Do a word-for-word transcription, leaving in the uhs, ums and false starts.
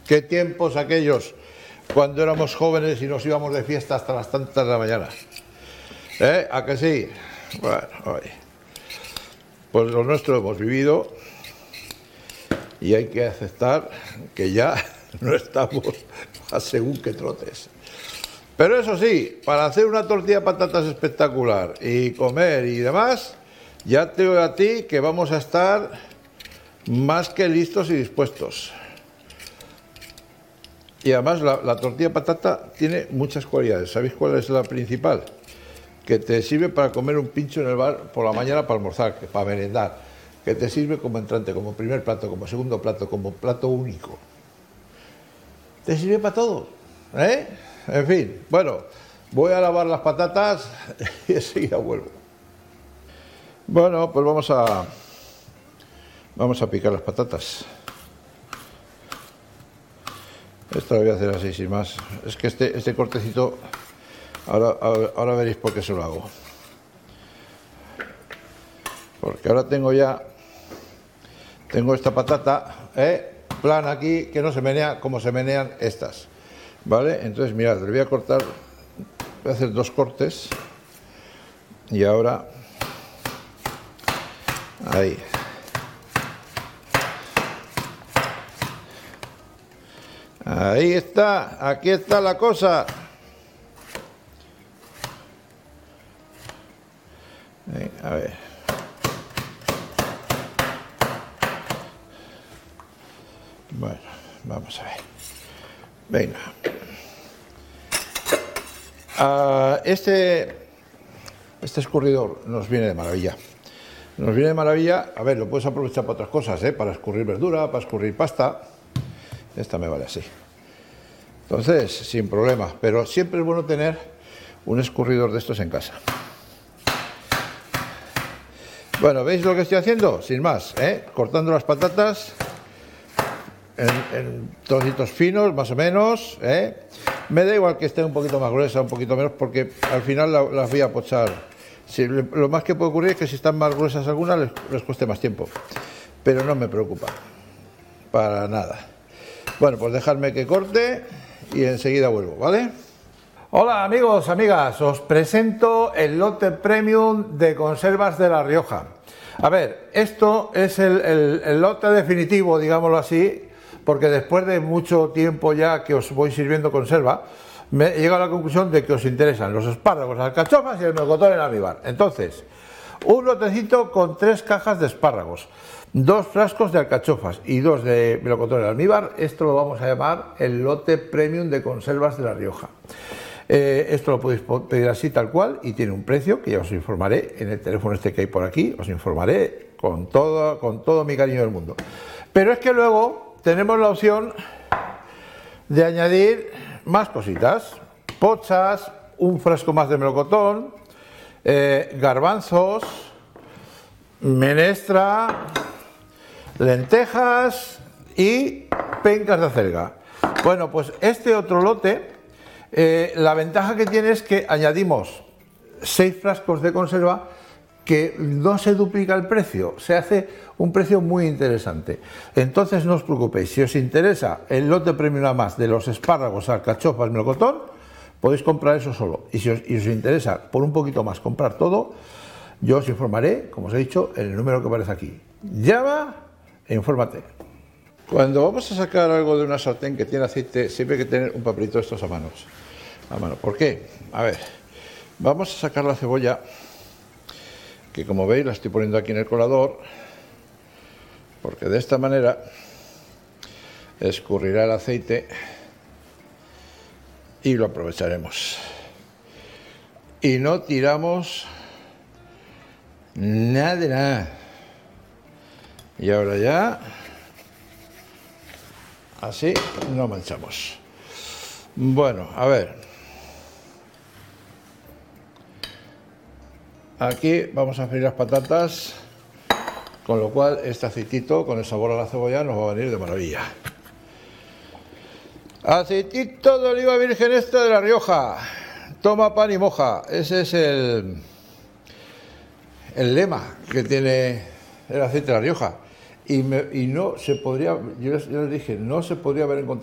Qué tiempos aquellos cuando éramos jóvenes y nos íbamos de fiesta hasta las tantas de la mañana. ¿Eh? ¿A que sí? Bueno, oye. Pues lo nuestro hemos vivido y hay que aceptar que ya no estamos a según qué trotes. Pero eso sí, para hacer una tortilla de patatas espectacular y comer y demás, ya te digo a ti que vamos a estar más que listos y dispuestos. Y además la, la tortilla de patata tiene muchas cualidades. ¿Sabéis cuál es la principal? Que te sirve para comer un pincho en el bar por la mañana para almorzar, que para merendar, que te sirve como entrante, como primer plato, como segundo plato, como plato único. Te sirve para todo, ¿eh? En fin, bueno, voy a lavar las patatas y enseguida vuelvo. Bueno, pues vamos a vamos a picar las patatas. Esto lo voy a hacer así, sin más. Es que este, este cortecito, ahora, ahora, ahora veréis por qué se lo hago. Porque ahora tengo ya, tengo esta patata, ¿eh? Plana aquí, que no se menea como se menean estas. ¿Vale? Entonces, mirad, le voy a cortar, voy a hacer dos cortes. Y ahora, ahí. Ahí está, aquí está la cosa. Eh, a ver. Bueno, vamos a ver. Venga. Uh, este, este escurridor nos viene de maravilla. Nos viene de maravilla. A ver, lo puedes aprovechar para otras cosas, ¿eh? Para escurrir verdura, para escurrir pasta. Esta me vale así. Entonces, sin problema. Pero siempre es bueno tener un escurridor de estos en casa. Bueno, ¿veis lo que estoy haciendo? Sin más, ¿eh? Cortando las patatas en, en trocitos finos, más o menos, ¿eh? Me da igual que esté un poquito más gruesa, un poquito menos, porque al final la, las voy a pochar. Si, lo más que puede ocurrir es que si están más gruesas algunas, les, les cueste más tiempo. Pero no me preocupa. Para nada. Bueno, pues dejadme que corte y enseguida vuelvo, ¿vale? Hola amigos, amigas, os presento el lote premium de conservas de La Rioja. A ver, esto es el, el, el lote definitivo, digámoslo así, porque después de mucho tiempo ya que os voy sirviendo conserva, me he llegado a la conclusión de que os interesan los espárragos, las alcachofas y el melocotón en almíbar. Entonces, un lotecito con tres cajas de espárragos, dos frascos de alcachofas y dos de melocotón en almíbar. Esto lo vamos a llamar el lote premium de conservas de La Rioja. Eh, esto lo podéis pedir así tal cual y tiene un precio que ya os informaré en el teléfono este que hay por aquí, os informaré con todo, con todo mi cariño del mundo. Pero es que luego tenemos la opción de añadir más cositas, pochas, un frasco más de melocotón, eh, garbanzos, menestra, lentejas y pencas de acelga. Bueno, pues este otro lote, eh, la ventaja que tiene es que añadimos seis frascos de conserva que no se duplica el precio, se hace un precio muy interesante. Entonces no os preocupéis, si os interesa el lote premium a más de los espárragos, alcachofas, melocotón, podéis comprar eso solo. Y si os, y os interesa por un poquito más comprar todo, yo os informaré, como os he dicho, en el número que aparece aquí. Llama e infórmate. Cuando vamos a sacar algo de una sartén que tiene aceite, siempre hay que tener un papelito de estos a manos. A mano. ¿Por qué? A ver, vamos a sacar la cebolla, que como veis la estoy poniendo aquí en el colador, porque de esta manera escurrirá el aceite y lo aprovecharemos. Y no tiramos nada de nada. Y ahora ya, así no manchamos. Bueno, a ver. Aquí vamos a freír las patatas, con lo cual este aceitito con el sabor a la cebolla nos va a venir de maravilla. Aceitito de oliva virgen extra de La Rioja. Toma pan y moja. Ese es el, el lema que tiene el aceite de La Rioja. Y, me, y no se podría, yo les, yo les dije, no se podría haber encontrado